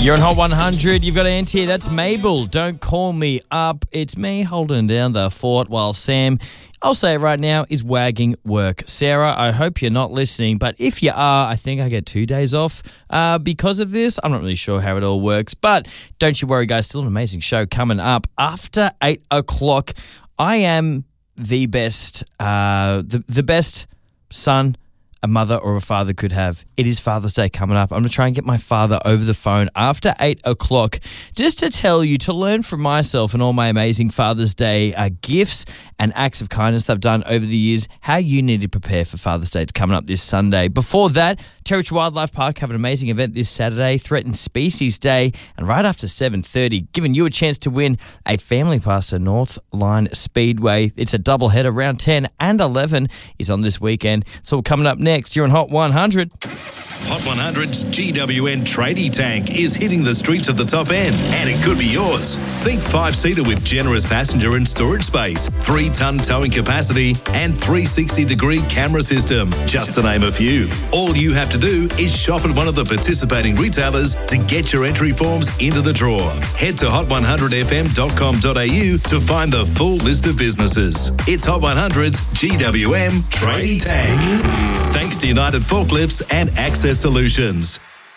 You're on Hot 100. You've got Auntie. That's Mabel. Don't call me up. It's me holding down the fort while Sam, I'll say it right now, is wagging work. Sarah, I hope you're not listening, but if you are, I think I get 2 days off because of this. I'm not really sure how it all works, but don't you worry, guys. Still an amazing show coming up after 8 o'clock. I am the best, the best son a mother or a father could have. It is Father's Day coming up. I'm going to try and get my father over the phone after 8 o'clock just to tell you, to learn from myself and all my amazing Father's Day gifts and acts of kindness that I've done over the years, how you need to prepare for Father's Day. It's coming up this Sunday. Before that, Territory Wildlife Park have an amazing event this Saturday, Threatened Species Day, and right after 7:30, giving you a chance to win a family pass to North Line Speedway. It's a doubleheader. Round 10 and 11 is on this weekend. It's all coming up next. You're on Hot 100. Hot 100's GWN Tradie Tank is hitting the streets of the top end, and it could be yours. Think 5-seater with generous passenger and storage space, 3-ton towing capacity, and 360-degree camera system, just to name a few. All you have to do is shop at one of the participating retailers to get your entry forms into the draw. Head to hot100fm.com.au to find the full list of businesses. It's Hot 100's GWM Tradie Tank. Thanks to United Forklifts and Access Solutions.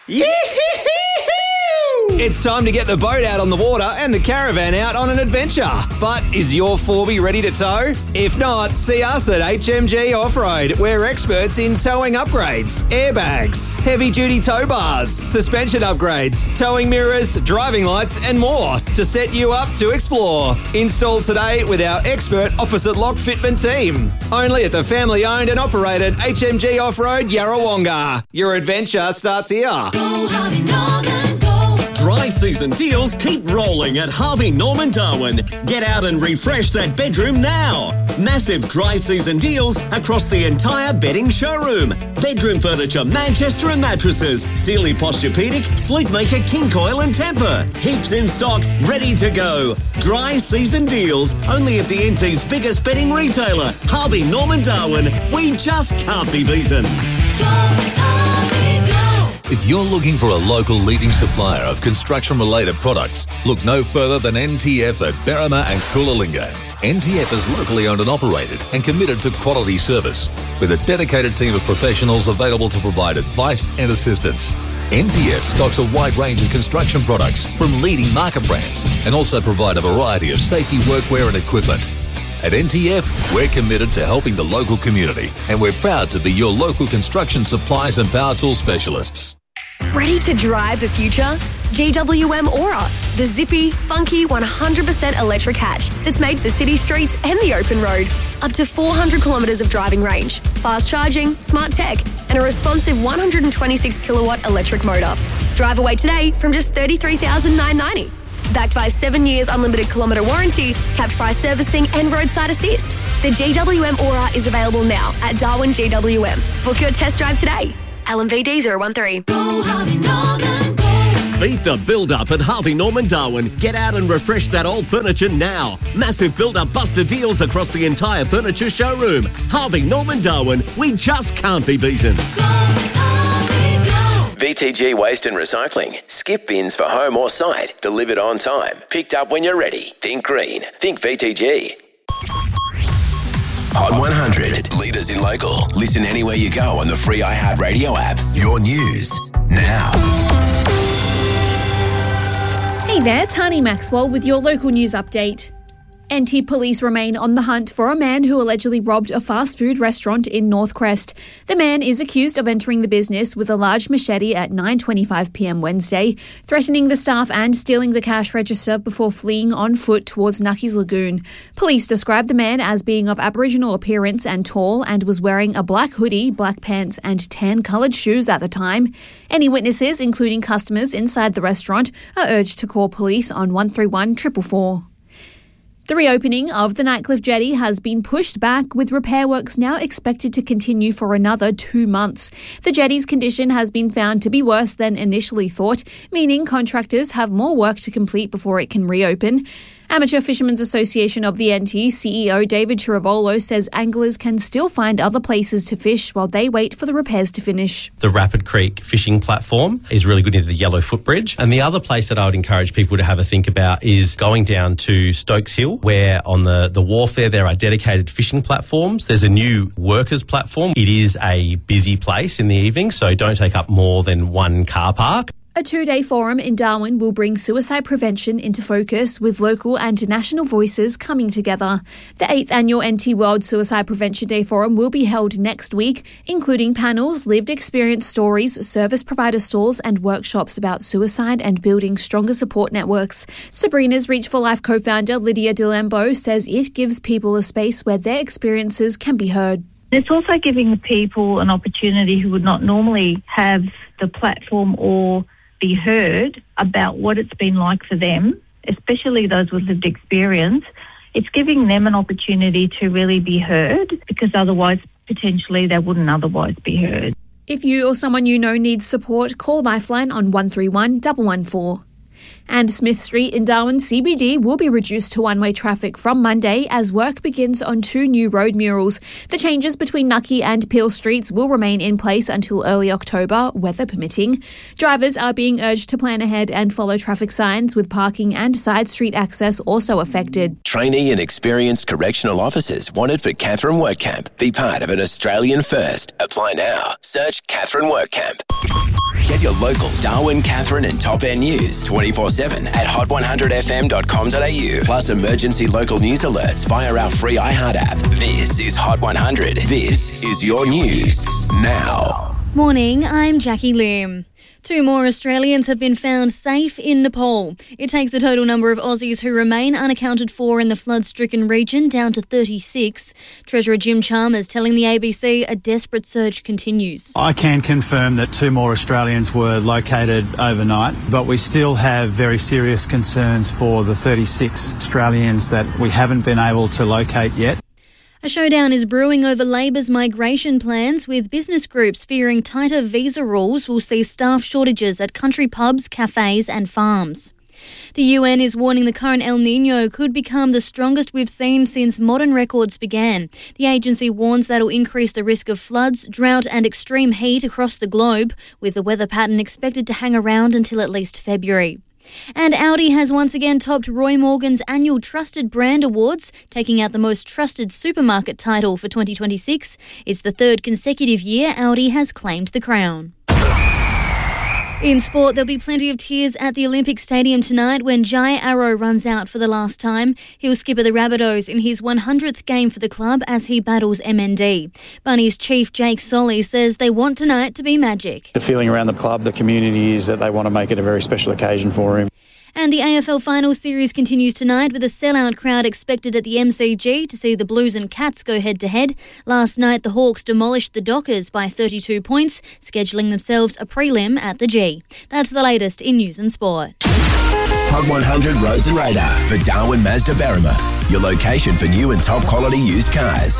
It's time to get the boat out on the water and the caravan out on an adventure. But is your 4B ready to tow? If not, see us at HMG Off-Road. We're experts in towing upgrades, airbags, heavy-duty tow bars, suspension upgrades, towing mirrors, driving lights and more to set you up to explore. Install today with our expert opposite lock fitment team. Only at the family-owned and operated HMG Off-Road Yarrawonga. Your adventure starts here. Go Harvey Norman, go. Dry season deals keep rolling at Harvey Norman Darwin. Get out and refresh that bedroom now. Massive dry season deals across the entire bedding showroom. Bedroom furniture, Manchester and mattresses, Sealy Posturepedic, Sleepmaker, King Coil and Temper. Heaps in stock, ready to go. Dry season deals only at the NT's biggest bedding retailer, Harvey Norman Darwin. We just can't be beaten. If you're looking for a local leading supplier of construction-related products, look no further than NTF at Berrima and Coolalingga. NTF is locally owned and operated and committed to quality service, with a dedicated team of professionals available to provide advice and assistance. NTF stocks a wide range of construction products from leading market brands and also provide a variety of safety workwear and equipment. At NTF, we're committed to helping the local community, and we're proud to be your local construction supplies and power tool specialists. Ready to drive the future? GWM Aura, the zippy, funky, 100% electric hatch that's made for city streets and the open road. Up to 400 kilometres of driving range, fast charging, smart tech, and a responsive 126 kilowatt electric motor. Drive away today from just $33,990. Backed by 7 years unlimited kilometre warranty, capped price servicing and roadside assist. The GWM Aura is available now at Darwin GWM. Book your test drive today. LMVD 013. Go Harvey Norman, go. Beat the build-up at Harvey Norman Darwin. Get out and refresh that old furniture now. Massive build-up buster deals across the entire furniture showroom. Harvey Norman Darwin. We just can't be beaten. Go Harvey, go. VTG Waste and Recycling. Skip bins for home or site. Delivered on time. Picked up when you're ready. Think green. Think VTG. Hot 100. Leaders in local. Listen anywhere you go on the free iHeartRadio app. Your news now. Hey there, Tani Maxwell with your local news update. NT police remain on the hunt for a man who allegedly robbed a fast food restaurant in North Crest. The man is accused of entering the business with a large machete at 9:25 p.m. Wednesday, threatening the staff and stealing the cash register before fleeing on foot towards Nucky's Lagoon. Police described the man as being of Aboriginal appearance and tall and was wearing a black hoodie, black pants and tan-coloured shoes at the time. Any witnesses, including customers inside the restaurant, are urged to call police on 131 444. The reopening of the Nightcliff Jetty has been pushed back, with repair works now expected to continue for another 2 months. The jetty's condition has been found to be worse than initially thought, meaning contractors have more work to complete before it can reopen. Amateur Fishermen's Association of the NT CEO David Chiravolo says anglers can still find other places to fish while they wait for the repairs to finish. The Rapid Creek fishing platform is really good near the Yellow Footbridge. And the other place that I would encourage people to have a think about is going down to Stokes Hill, where on the wharf there are dedicated fishing platforms. There's a new workers platform. It is a busy place in the evening, so don't take up more than one car park. A 2-day forum in Darwin will bring suicide prevention into focus with local and national voices coming together. The 8th annual NT World Suicide Prevention Day Forum will be held next week, including panels, lived experience stories, service provider stalls and workshops about suicide and building stronger support networks. Sabrina's Reach for Life co-founder Lydia Delambo says it gives people a space where their experiences can be heard. It's also giving people an opportunity who would not normally have the platform or be heard about what it's been like for them, especially those with lived experience. It's giving them an opportunity to really be heard, because otherwise, potentially, they wouldn't otherwise be heard. If you or someone you know needs support, call Lifeline on 131 114. And Smith Street in Darwin CBD will be reduced to one-way traffic from Monday as work begins on 2 new road murals. The changes between Nucky and Peel Streets will remain in place until early October, weather permitting. Drivers are being urged to plan ahead and follow traffic signs, with parking and side street access also affected. Trainee and experienced correctional officers wanted for Catherine Workcamp. Be part of an Australian first. Apply now. Search Catherine Workcamp. Get your local Darwin, Catherine and Top End news 24/7 at hot100fm.com.au. Plus emergency local news alerts via our free iHeart app. This is Hot 100. This is your news now. Morning, I'm Jackie Lim. 2 more Australians have been found safe in Nepal. It takes the total number of Aussies who remain unaccounted for in the flood-stricken region down to 36. Treasurer Jim Chalmers telling the ABC a desperate search continues. I can confirm that 2 more Australians were located overnight, but we still have very serious concerns for the 36 Australians that we haven't been able to locate yet. A showdown is brewing over Labor's migration plans, with business groups fearing tighter visa rules will see staff shortages at country pubs, cafes and farms. The UN is warning the current El Niño could become the strongest we've seen since modern records began. The agency warns that'll increase the risk of floods, drought and extreme heat across the globe, with the weather pattern expected to hang around until at least February. And Audi has once again topped Roy Morgan's annual Trusted Brand Awards, taking out the Most Trusted Supermarket title for 2026. It's the 3rd consecutive year Audi has claimed the crown. In sport, there'll be plenty of tears at the Olympic Stadium tonight when Jai Arrow runs out for the last time. He'll skipper the Rabbitohs in his 100th game for the club as he battles MND. Bunnies chief Jake Solly says they want tonight to be magic. The feeling around the club, the community, is that they want to make it a very special occasion for him. And the AFL Finals Series continues tonight with a sellout crowd expected at the MCG to see the Blues and Cats go head-to-head. Last night, the Hawks demolished the Dockers by 32 points, scheduling themselves a prelim at the G. That's the latest in news and sport. Hot 100 Roads and Radar for Darwin Mazda Berrima. Your location for new and top quality used cars.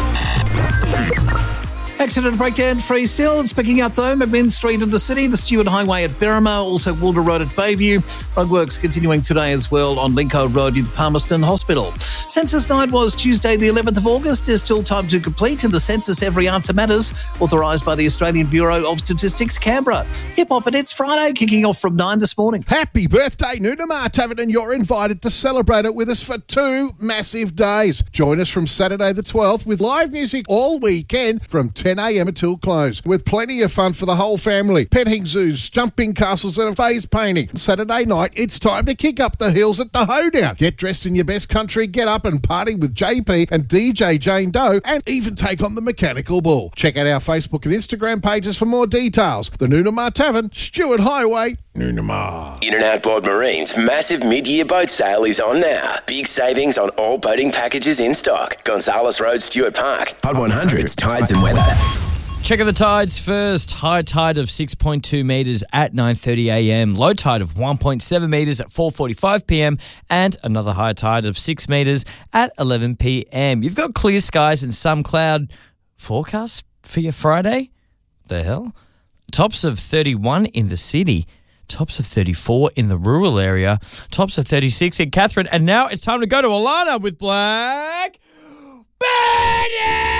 Accident breakdown free still. It's picking up though. McMinn Street in the city, the Stewart Highway at Berrima, also Wilder Road at Bayview. Roadworks continuing today as well on Lincoln Road near the Palmerston Hospital. Census night was Tuesday the 11th of August. There's still time to complete in the census Every Answer Matters, authorised by the Australian Bureau of Statistics, Canberra. Hip Hop and It's Friday, kicking off from 9 this morning. Happy birthday, Noonamar Tavern, and you're invited to celebrate it with us for 2 massive days. Join us from Saturday the 12th with live music all weekend from 10 a.m. until close, with plenty of fun for the whole family. Petting zoos, jumping castles and a phase painting. Saturday night, it's time to kick up the hills at the Hoedown. Get dressed in your best country get up and party with JP and DJ Jane Doe, and even take on the mechanical bull. Check out our Facebook and Instagram pages for more details. The Noonamar Tavern, Stewart Highway, Noonamar. In and Outboard Marine's massive mid-year boat sale is on now. Big savings on all boating packages in stock. Gonzales Road, Stewart Park. Hot 100's Tides and Weather. Check out the tides first. High tide of 6.2 metres at 9:30 a.m. Low tide of 1.7 metres at 4:45 p.m. And another high tide of 6 metres at 11 p.m. You've got clear skies and some cloud forecast for your Friday. The hell? Tops of 31 in the city. Tops of 34 in the rural area. Tops of 36 in Catherine. And now it's time to go to Alana with Black Betty!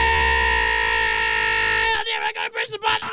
I gotta press the button!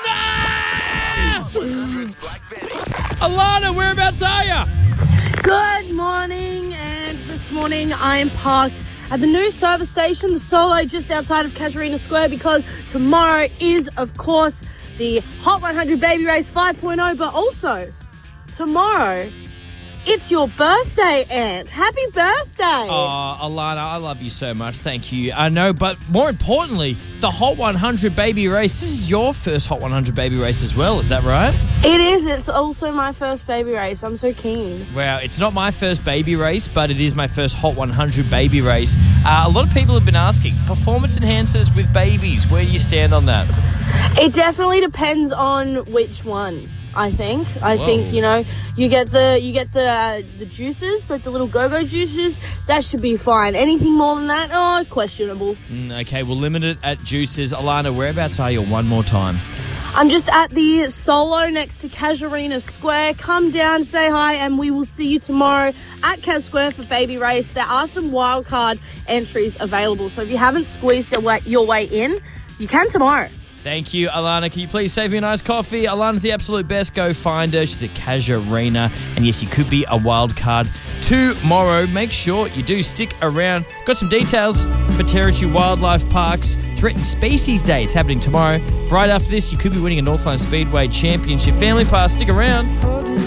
Alana, whereabouts are you? Good morning, and this morning I am parked at the new service station, the Solo, just outside of Casuarina Square, because tomorrow is, of course, the Hot 100 Baby Race 5.0, but also tomorrow it's your birthday, Aunt. Happy birthday! Oh, Alana, I love you so much. Thank you. I know, but more importantly, the Hot 100 Baby Race. This is your first Hot 100 Baby Race as well, is that right? It is. It's also my first baby race. I'm so keen. Well, it's not my first baby race, but it is my first Hot 100 Baby Race. A lot of people have been asking, performance enhancers with babies, where do you stand on that? It definitely depends on which one. I think, you know, you get the juices, like the little go-go juices, that should be fine. Anything more than that, questionable. Okay, we'll limit it at juices. Alana, whereabouts are you one more time? I'm just at the Solo next to Casuarina Square. Come down, say hi, and we will see you tomorrow at Cas Square for Baby Race. There are some wildcard entries available, so if you haven't squeezed your way in, you can tomorrow. Thank you, Alana. Can you please save me a nice coffee? Alana's the absolute best. Go find her. She's at Casuarina. And yes, you could be a wild card tomorrow. Make sure you do stick around. Got some details for Territory Wildlife Park's Threatened Species Day. It's happening tomorrow. Right after this, you could be winning a Northline Speedway Championship Family Pass. Stick around.